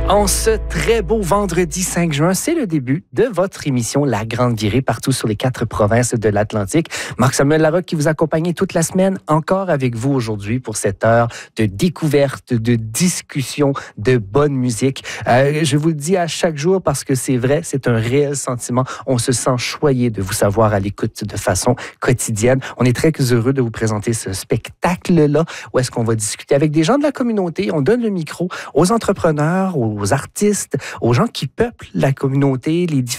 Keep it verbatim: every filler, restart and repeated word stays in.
En ce très beau vendredi cinq juin, c'est le début de votre émission La Grande Virée partout sur les quatre provinces de l'Atlantique. Marc-Samuel Larocque qui vous accompagne toute la semaine, encore avec vous aujourd'hui pour cette heure de découverte, de discussion, de bonne musique. Euh, je vous le dis à chaque jour parce que c'est vrai, c'est un réel sentiment. On se sent choyé de vous savoir à l'écoute de façon quotidienne. On est très heureux de vous présenter ce spectacle-là où est-ce qu'on va discuter avec des gens de la communauté. On donne le micro aux entrepreneurs, aux artistes, aux gens qui peuplent la communauté, les